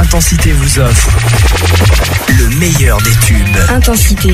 Intensité vous offre le meilleur des tubes. Intensité.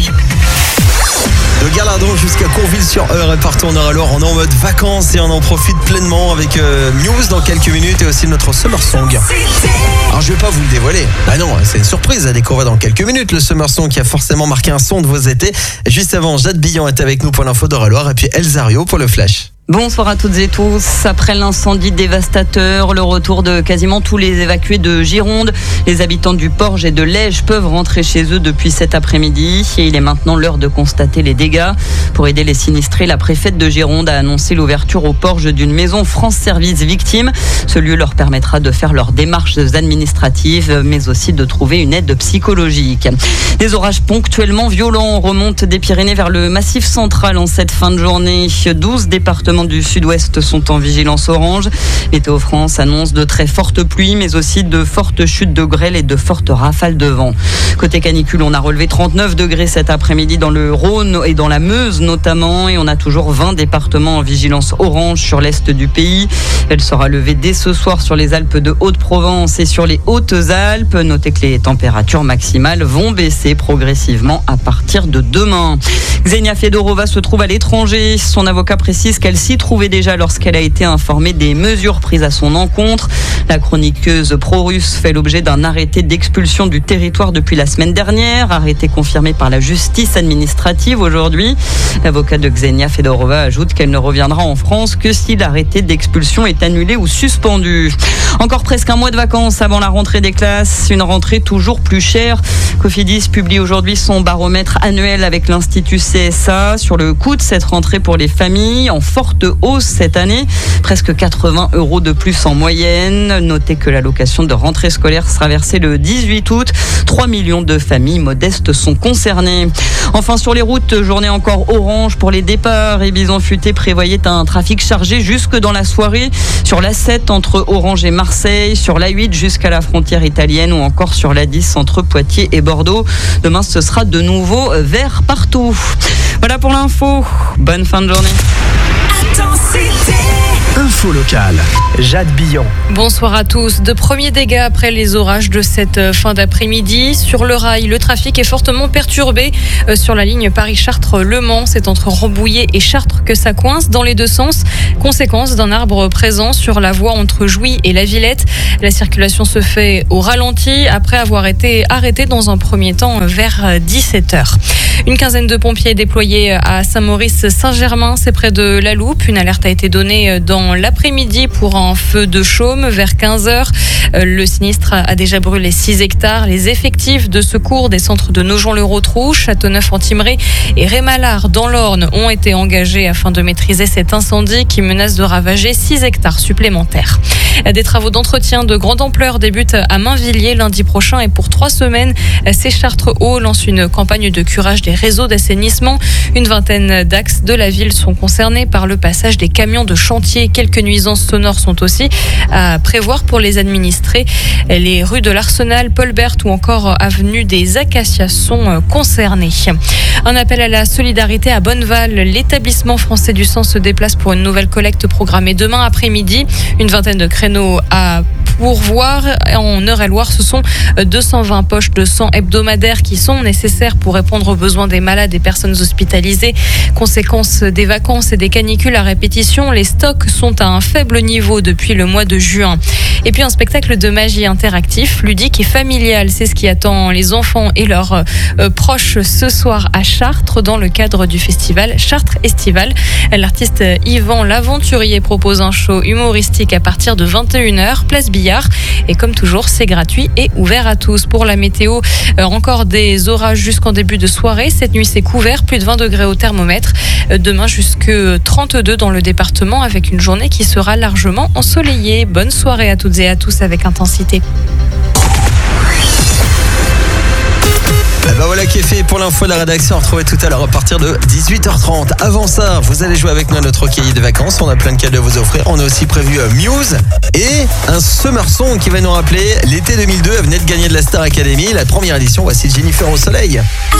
De Galardon jusqu'à Courville-sur-Eure et partout en Eure-et-Loire, on est en mode vacances et on en profite pleinement avec Muse dans quelques minutes et aussi notre Summer Song. Alors je vais pas vous le dévoiler, non, c'est une surprise à découvrir dans quelques minutes, le Summer Song qui a forcément marqué un son de vos étés. Juste avant, Jade Billon est avec nous pour l'info d'Eure-et-Loire et puis Elzario pour le Flash. Bonsoir à toutes et tous. Après l'incendie dévastateur, le retour de quasiment tous les évacués de Gironde, les habitants du Porge et de l'Ège peuvent rentrer chez eux depuis cet après-midi. Et il est maintenant l'heure de constater les dégâts. Pour aider les sinistrés, la préfète de Gironde a annoncé l'ouverture au Porge d'une maison France Service Victimes. Ce lieu leur permettra de faire leurs démarches administratives, mais aussi de trouver une aide psychologique. Des orages ponctuellement violents remontent des Pyrénées vers le Massif central en cette fin de journée. 12 départements du sud-ouest sont en vigilance orange. Météo France annonce de très fortes pluies, mais aussi de fortes chutes de grêle et de fortes rafales de vent. Côté canicule, on a relevé 39 degrés cet après-midi dans le Rhône et dans la Meuse notamment, et on a toujours 20 départements en vigilance orange sur l'est du pays. Elle sera levée dès ce soir sur les Alpes de Haute-Provence et sur les Hautes-Alpes. Notez que les températures maximales vont baisser progressivement à partir de demain. Xenia Fedorova se trouve à l'étranger. Son avocat précise qu'elle s'y trouvait déjà lorsqu'elle a été informée des mesures prises à son encontre. La chroniqueuse pro-russe fait l'objet d'un arrêté d'expulsion du territoire depuis la semaine dernière, arrêté confirmé par la justice administrative aujourd'hui. L'avocat de Xenia Fedorova ajoute qu'elle ne reviendra en France que si l'arrêté d'expulsion est annulé ou suspendu. Encore presque un mois de vacances avant la rentrée des classes, une rentrée toujours plus chère. Cofidis publie aujourd'hui son baromètre annuel avec l'Institut CSA sur le coût de cette rentrée pour les familles, en forte hausse cette année, presque 80 € de plus en moyenne. Notez que l'allocation de rentrée scolaire sera versée le 18 août. 3 millions de familles modestes sont concernées. Enfin, sur les routes, journée encore orange pour les départs. Et Bison Futé prévoyait un trafic chargé jusque dans la soirée sur l'A7 entre Orange et Marseille, sur l'A8 jusqu'à la frontière italienne ou encore sur l'A10 entre Poitiers et Bordeaux. Demain, ce sera de nouveau vert partout. Voilà pour l'info. Bonne fin de journée. Info locale, Jade Billon. Bonsoir à tous. De premiers dégâts après les orages de cette fin d'après-midi. Sur le rail, le trafic est fortement perturbé. Sur la ligne Paris-Chartres-Le Mans, c'est entre Rambouillet et Chartres que ça coince dans les deux sens. Conséquence d'un arbre présent sur la voie entre Jouy et la Villette. La circulation se fait au ralenti après avoir été arrêtée dans un premier temps vers 17h. Une quinzaine de pompiers déployés à Saint-Maurice-Saint-Germain, c'est près de La Loupe. Une alerte a été donnée dans l'après-midi pour un feu de chaume vers 15h. Le sinistre a déjà brûlé 6 hectares. Les effectifs de secours des centres de Nogent-le-Rotrou, Châteauneuf-en-Thymerais et Rémalard dans l'Orne ont été engagés afin de maîtriser cet incendie qui menace de ravager 6 hectares supplémentaires. Des travaux d'entretien de grande ampleur débutent à Mainvilliers lundi prochain et pour 3 semaines, Chartres-Eau lance une campagne de curage des réseaux d'assainissement. Une vingtaine d'axes de la ville sont concernés par le passage des camions de chantier. Quelques nuisances sonores sont aussi à prévoir pour les administrés. Les rues de l'Arsenal, Paul Bert ou encore avenue des Acacias sont concernées. Un appel à la solidarité à Bonneval. L'établissement français du sang se déplace pour une nouvelle collecte programmée demain après-midi. Une vingtaine de créneaux à pourvoir. En Eure-et-Loire, ce sont 220 poches de sang hebdomadaires qui sont nécessaires pour répondre aux besoins des malades et personnes hospitalisées. Conséquence des vacances et des canicules à répétition, les stocks sont à un faible niveau depuis le mois de juin. Et puis un spectacle de magie interactif, ludique et familial. C'est ce qui attend les enfants et leurs proches ce soir à Chartres dans le cadre du festival Chartres Estival. L'artiste Yvan L'Aventurier propose un show humoristique à partir de 21h, place Billard. Et comme toujours, c'est gratuit et ouvert à tous. Pour la météo, encore des orages jusqu'en début de soirée. Cette nuit, c'est couvert, plus de 20 degrés au thermomètre. Demain, jusque 32 dans le département avec une journée qui sera largement ensoleillée. Bonne soirée à toutes et à tous avec Intensité. Ben voilà qui est fait pour l'info de la rédaction. Retrouvez tout à l'heure à partir de 18h30. Avant ça, vous allez jouer avec nous à notre cahier de vacances. On a plein de cadeaux à vous offrir. On a aussi prévu Muse et un Summer Song qui va nous rappeler l'été 2002. Elle venait de gagner de la Star Academy, la première édition. Voici Jennifer au soleil.